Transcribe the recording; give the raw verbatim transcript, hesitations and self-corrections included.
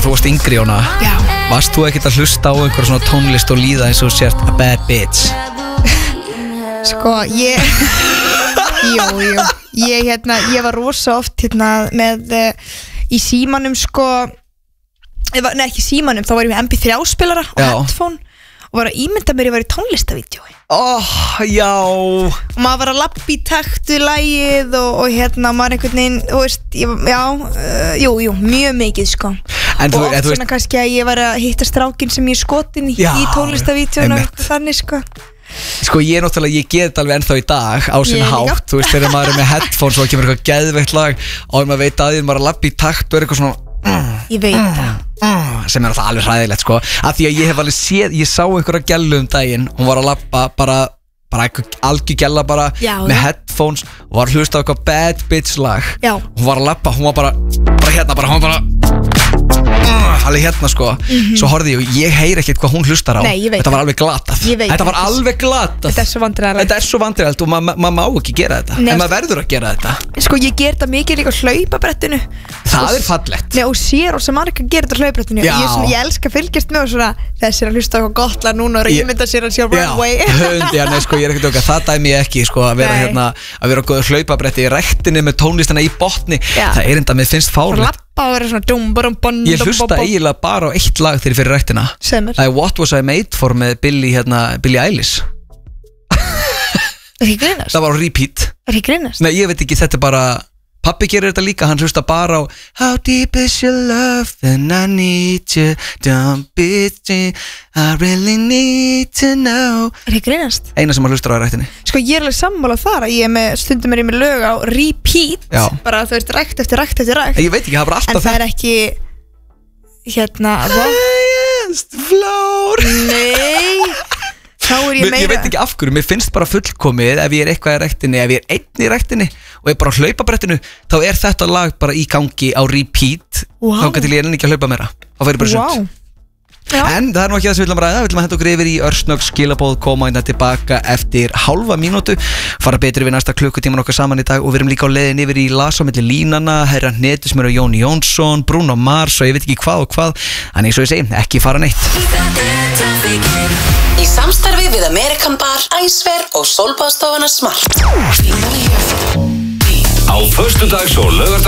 þú varst yngri Jóna. Já. Varst þú ekkert að hlusta á einhver svona tónlist og líða eins og sért a bad bitch? Sko, ég Jú, jú Ég, hérna, ég var rosa oft hérna með uh, í símanum sko var, Nei, ekki símanum, þá var ég með M P þrjú spilara og Já. headphone og var að ímynda mér ég var í tónlistavídeói. Oh, já. Og maður var að lappa í takt við lagið og, og hérna maður einhvern veginn, þú veist, ég, já, uh, jú, jú, mjög mikið sko. En og þú, oft þú svona kannski að ég var að hitta strákin sem ég er skotin í, Já, í tónlistavídeóinu einmitt. og þannig sko. Sko ég er náttúrulega, ég get alveg ennþá í dag á sinn Ég líka. hátt, þú veist, þegar maður er með headphones og kemur eitthvað geðveikt lag og maður veit að því maður er að lappa í takt og er eitthvað svona Ég veit það. mm, sem er alltaf alveg hræðilegt sko af því að ég hef alveg séð, ég sá einhverja gellu um daginn, hún var að lappa bara bara eitthvað algjör gella bara Já, með já. headphones og var að hlusta á eitthvað bad bitch lag. Já. Hún var að lappa, hún var bara bara hérna, bara, hún var bara uh, alveg hérna sko, svo horfði ég og ég heyri ekkert hvað hún hlustar á. Nei, ég veit þetta var það. alveg glatað, Ég veit þetta var það. alveg glatað Þetta er svo vandræðalegt. þetta er svo vandræðalegt og maður ma ma má ekki gera þetta. Nei, en maður verður að gera þetta. Sko ég ger þetta mikið líka á hlaupabrettinu. Það er fallegt. Nei, og sér og sem margir gerir þetta á hlaupabrettinu. Já. Ég, er svona, ég elska að fylgjast með og svona þessi er að hlusta á eitthvað gott lag núna og Ég- ímynda sér að sjá Já, runway. hund, já, nei, sko, ég er ekkert okkar, það dæmi ég ekki, sko, að vera Nei. hérna, að vera góður hlaupabretti í rektinni með tónlistina í botni, Já. það er enda, mér finnst Og fárlegt. lappa og vera svona dum, bum, bum, Ég dum, hlusta bum, bum. eiginlega bara á eitt lag þegar ég fyrir rektina. Sem er. Það er What Was I Made For með Billie, hérna, Billie Eilish. Er það grínast? Það var á repeat. Er það grínast? Nei, ég veit ekki, þetta er bara, pabbi gerir þetta líka, hann hlusta bara á How deep is your love, then I need you, don't beat me, I really need to know. Er það grínast? Eina sem hann hlustar á í rektinni. Sko ég er alveg sammála þar að ég er með, stundum er ég með lög á repeat. Já. Bara þú veist, rækt eftir rækt eftir rækt. Ég veit ekki, það er bara En alltaf það er ekki, hérna, hvað? Highest floor. Nei, þá er ég Mér- meira. Ég veit ekki af hverju, mér finnst bara fullkomið ef ég er eitthvað í rektinni, ef ég er einn í rektinni og ég er bara á hlaupabrettinu, þá er þetta lag bara í gangi á repeat. Vá. Þá getur ég enn ekki að hlaupa meira. Þá fer ég bara í Vá. sund. Já. En það er nú ekki það sem við viljum að ræða, við viljum að henda okkur yfir í örsnögg skilabóð, koma hérna tilbaka eftir hálfa mínútu, fara betri við næsta klukkutíman okkar saman í dag og við erum líka á leiðin yfir í Las á milli línana, Herra Hnetusmjör og Jón Jónsson, Bruno Mars og ég veit ekki hvað og hvað, þannig svo ég segi, ekki fara neitt. Í samstarfi við American Bar, Æsver og Sólbaðstofuna Smart. Á föstudags- og laugardags